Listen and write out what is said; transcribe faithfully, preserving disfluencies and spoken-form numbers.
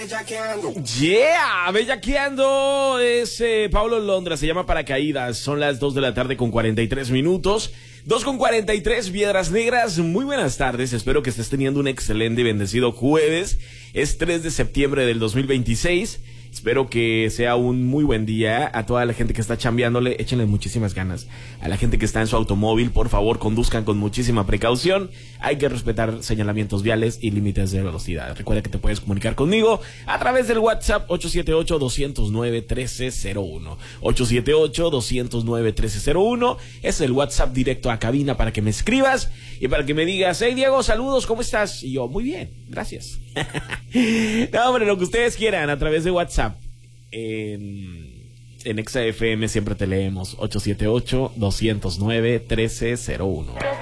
Yeah, bellaqueando. Es eh, Pablo Londra, se llama Paracaídas. Son las dos de la tarde con cuarenta y tres minutos. dos con cuarenta y tres, Piedras Negras. Muy buenas tardes, espero que estés teniendo un excelente y bendecido jueves. Es tres de septiembre del dos mil veintiséis. Espero que sea un muy buen día. A toda la gente que está chambeándole, échenle muchísimas ganas. A la gente que está en su automóvil, por favor, conduzcan con muchísima precaución. Hay que respetar señalamientos viales y límites de velocidad. Recuerda que te puedes comunicar conmigo a través del WhatsApp ocho siete ocho, dos cero nueve, uno tres cero uno. ocho siete ocho, dos cero nueve, uno tres cero uno. Es el WhatsApp directo a cabina para que me escribas y para que me digas: hey Diego, saludos, ¿cómo estás? Y yo, muy bien, gracias. No, hombre, lo que ustedes quieran a través de WhatsApp. En, en Exa F M siempre te leemos. Ocho siete ocho, dos cero nueve, uno tres cero uno.